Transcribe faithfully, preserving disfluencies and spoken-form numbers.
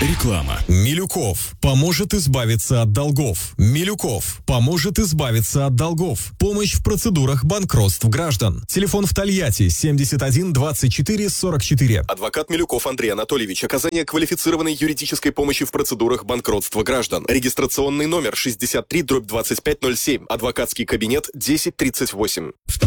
Реклама. Милюков поможет избавиться от долгов. Милюков поможет избавиться от долгов. Помощь в процедурах банкротств граждан. Телефон в Тольятти семьдесят один двадцать четыре сорок четыре. Адвокат Милюков Андрей Анатольевич. Оказание квалифицированной юридической помощи в процедурах банкротства граждан. Регистрационный номер шестьдесят три дробь двадцать пять ноль семь. Адвокатский кабинет десять тридцать восемь.